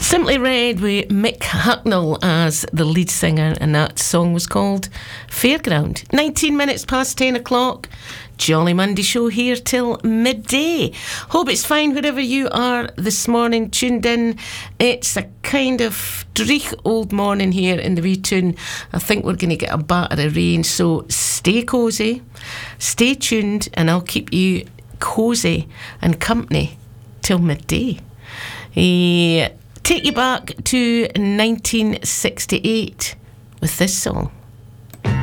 Simply Red with Mick Hucknall as the lead singer, and that song was called Fairground. 19 minutes past 10 o'clock. Jolly Monday show here till midday. Hope it's fine wherever you are this morning, tuned in. It's a kind of dreich old morning here in the wee town. I think we're going to get a batter of rain, so stay cosy, stay tuned, and I'll keep you cosy and company till midday. Take you back to 1968 with this song.